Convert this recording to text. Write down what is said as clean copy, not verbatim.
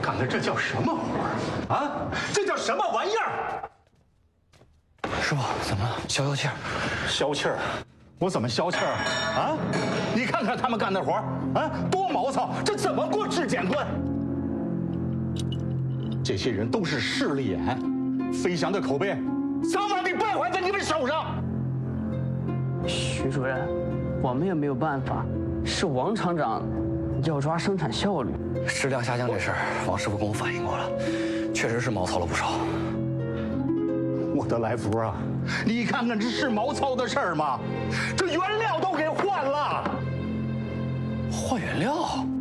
看看这叫什么活啊？这叫什么玩意儿？ 师傅，怎么了？消气儿？ 消气儿？我怎么消气儿啊？你看看他们干的活啊，多毛糙！这怎么过质检关？这些人都是势利眼，飞翔的口碑早晚得败坏在你们手上。 徐主任，我们也没有办法，是王厂长要抓生产效率。 质量下降这事儿，王师傅跟我反映过了，确实是毛糙了不少。 我的来福啊，你看看这是毛糙的事儿吗？这原料都给换了， 换原料？